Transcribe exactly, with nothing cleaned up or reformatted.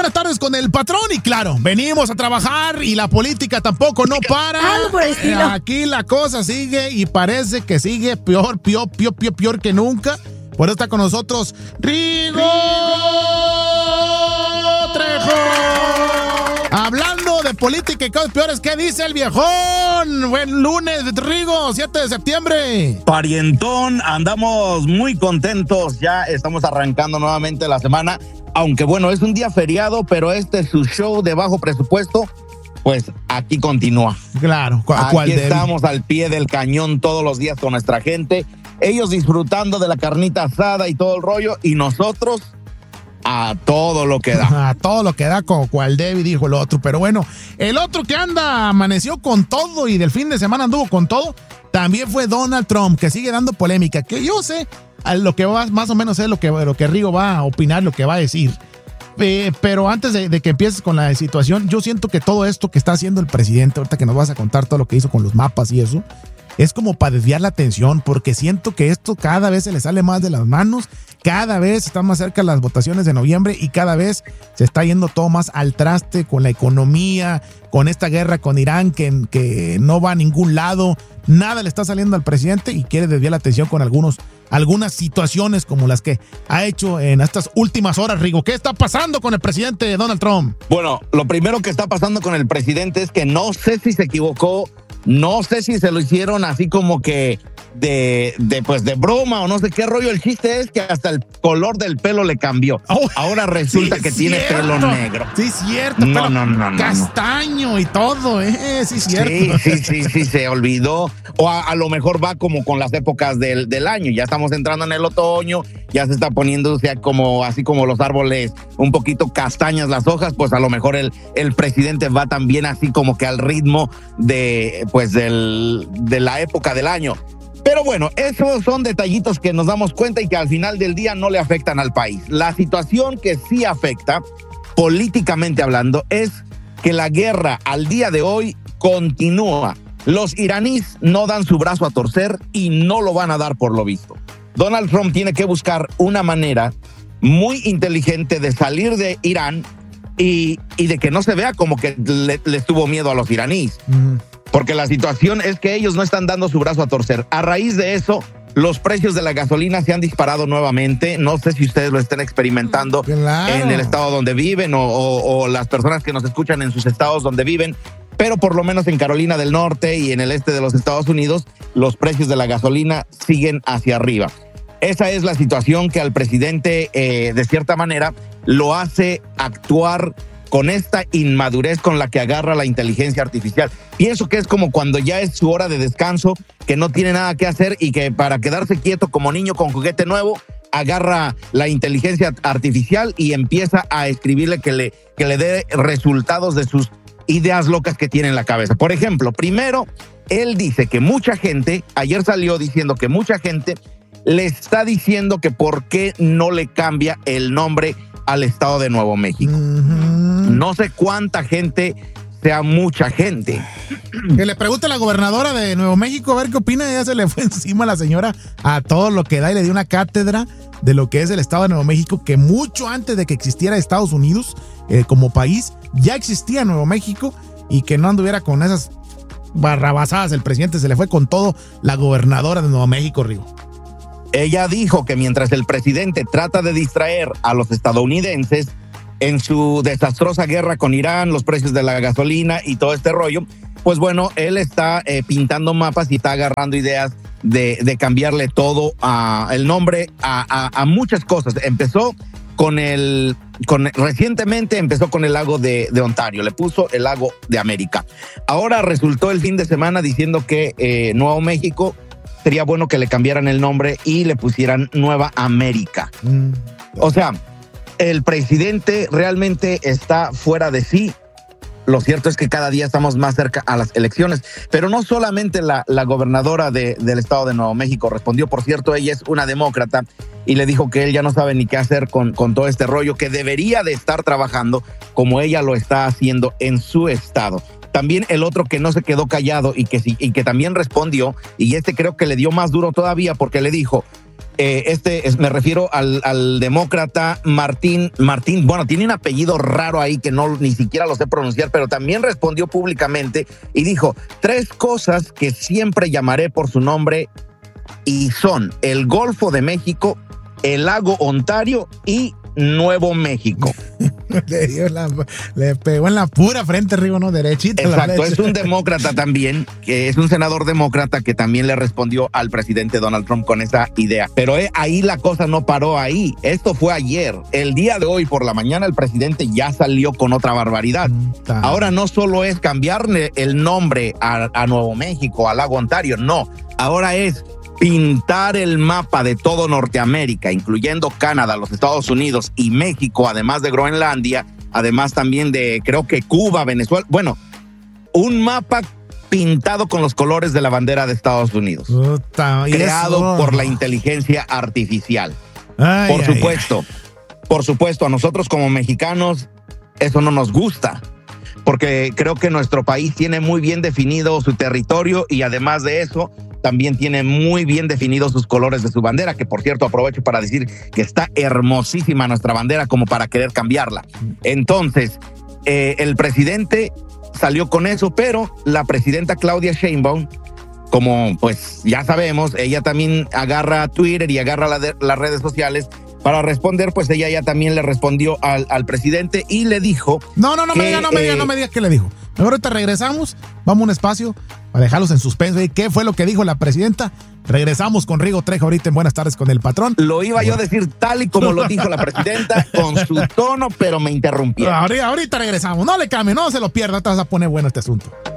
buenas tardes con el patrón y claro, venimos a trabajar y la política tampoco no para. Algo por el estilo. Aquí la cosa sigue y parece que sigue peor, peor, peor, peor, peor que nunca. Por eso está con nosotros Rigo Trejo. Hablando de política y cosas peores, ¿qué dice el viejón? Buen lunes, Rigo, siete de septiembre. Parientón, andamos muy contentos, ya estamos arrancando nuevamente la semana, aunque bueno, es un día feriado, pero este es su show de bajo presupuesto, pues aquí continúa. Claro, ¿cu- aquí cuál estamos al pie del cañón todos los días con nuestra gente, ellos disfrutando de la carnita asada y todo el rollo, y nosotros a todo lo que da. A todo lo que da, como cual David dijo el otro. Pero bueno, el otro que anda, amaneció con todo y del fin de semana anduvo con todo, también fue Donald Trump, que sigue dando polémica. Que yo sé a lo que va, más o menos sé lo que, lo que Rigo va a opinar, lo que va a decir. Eh, pero antes de, de que empieces con la situación, yo siento que todo esto que está haciendo el presidente, ahorita que nos vas a contar todo lo que hizo con los mapas y eso, es como para desviar la atención, porque siento que esto cada vez se le sale más de las manos, cada vez están más cerca las votaciones de noviembre y cada vez se está yendo todo más al traste con la economía, con esta guerra con Irán que, que no va a ningún lado, nada le está saliendo al presidente y quiere desviar la atención con algunos, algunas situaciones como las que ha hecho en estas últimas horas. Rigo, ¿qué está pasando con el presidente Donald Trump? Bueno, lo primero que está pasando con el presidente es que no sé si se equivocó, no sé si se lo hicieron así como que de, de, pues de broma o no sé qué rollo. El chiste es que hasta el color del pelo le cambió. Oh, Ahora resulta sí, que tiene cierto. pelo negro. Sí, cierto. No, pelo no, no, no, castaño no. y todo, ¿eh? Sí, cierto. Sí, sí, sí, sí, se olvidó. O a, a lo mejor va como con las épocas del, del año. Ya estamos entrando en el otoño, ya se está poniendo, o sea, como, así como los árboles un poquito castañas las hojas, pues a lo mejor el, el presidente va también así como que al ritmo de, pues, del, de la época del año. Pero bueno, esos son detallitos que nos damos cuenta y que al final del día no le afectan al país. La situación que sí afecta, políticamente hablando, es que la guerra al día de hoy continúa. Los iraníes no dan su brazo a torcer y no lo van a dar por lo visto. Donald Trump tiene que buscar una manera muy inteligente de salir de Irán y, y de que no se vea como que le, les tuvo miedo a los iraníes. Mm. Porque la situación es que ellos no están dando su brazo a torcer. A raíz de eso, los precios de la gasolina se han disparado nuevamente. No sé si ustedes lo estén experimentando claro. en el estado donde viven o, o, o las personas que nos escuchan en sus estados donde viven. Pero por lo menos en Carolina del Norte y en el este de los Estados Unidos, los precios de la gasolina siguen hacia arriba. Esa es la situación que al presidente, eh, de cierta manera, lo hace actuar con esta inmadurez con la que agarra la inteligencia artificial. Pienso que es como cuando ya es su hora de descanso, que no tiene nada que hacer y que para quedarse quieto como niño con juguete nuevo, agarra la inteligencia artificial y empieza a escribirle que le, que le dé resultados de sus ideas locas que tiene en la cabeza. Por ejemplo, primero, él dice que mucha gente, ayer salió diciendo que mucha gente le está diciendo que por qué no le cambia el nombre al estado de Nuevo México. Uh-huh. No sé cuánta gente, sea mucha gente. Que le pregunte a la gobernadora de Nuevo México a ver qué opina. Ella se le fue encima a la señora a todo lo que da y le dio una cátedra de lo que es el estado de Nuevo México, que mucho antes de que existiera Estados Unidos eh, como país, ya existía Nuevo México, y que no anduviera con esas barrabasadas. El presidente se le fue con todo, la gobernadora de Nuevo México, Rigo. Ella dijo que mientras el presidente trata de distraer a los estadounidenses en su desastrosa guerra con Irán, los precios de la gasolina y todo este rollo, pues bueno, él está eh, pintando mapas y está agarrando ideas de, de cambiarle todo a, el nombre a, a, a muchas cosas. Empezó con el, con, recientemente empezó con el lago de, de Ontario, le puso el lago de América. Ahora resultó el fin de semana diciendo que eh, Nuevo México sería bueno que le cambiaran el nombre y le pusieran Nueva América. Mm. O sea, el presidente realmente está fuera de sí. Lo cierto es que cada día estamos más cerca a las elecciones, pero no solamente la, la gobernadora de, del estado de Nuevo México respondió. Por cierto, ella es una demócrata y le dijo que él ya no sabe ni qué hacer con, con todo este rollo, que debería de estar trabajando como ella lo está haciendo en su estado. también el otro que no se quedó callado y que, y que también respondió, y este creo que le dio más duro todavía porque le dijo, eh, este es, me refiero al, al demócrata Martín, Martín, bueno, tiene un apellido raro ahí que no ni siquiera lo sé pronunciar, pero también respondió públicamente y dijo, tres cosas que siempre llamaré por su nombre y son el Golfo de México, el lago Ontario y Nuevo México. Le, dio la, le pegó en la pura frente, Rigo, ¿no? Derechito. Exacto, es un demócrata también, que es un senador demócrata que también le respondió al presidente Donald Trump con esa idea. Pero eh, ahí la cosa no paró ahí. Esto fue ayer. El día de hoy por la mañana el presidente ya salió con otra barbaridad. Ahora no solo es cambiarle el nombre a, a Nuevo México, al lago Ontario, no. Ahora es pintar el mapa de todo Norteamérica, incluyendo Canadá, los Estados Unidos y México, además de Groenlandia, además también de, creo que Cuba, Venezuela. Bueno, un mapa pintado con los colores de la bandera de Estados Unidos, Puta, creado eso? por la inteligencia artificial. Ay, por ay, supuesto, ay. por supuesto, a nosotros como mexicanos eso no nos gusta, porque creo que nuestro país tiene muy bien definido su territorio y además de eso, también tiene muy bien definidos sus colores de su bandera, que por cierto aprovecho para decir que está hermosísima nuestra bandera como para querer cambiarla. Entonces, eh, el presidente salió con eso, pero la presidenta Claudia Sheinbaum, como pues ya sabemos, ella también agarra Twitter y agarra la de, las redes sociales para responder, pues ella ya también le respondió al, al presidente y le dijo... No, no, no que, me digas, no me digas, eh, no me digas qué le dijo. Mejor ahorita regresamos, vamos a un espacio para dejarlos en suspenso. ¿Qué fue lo que dijo la presidenta? Regresamos con Rigo Trejo ahorita en Buenas Tardes con el Patrón. Lo iba yo a decir tal y como lo dijo la presidenta, con su tono, pero me interrumpió. Ahorita, ahorita regresamos, no le cambie, no se lo pierda, te vas a poner bueno este asunto.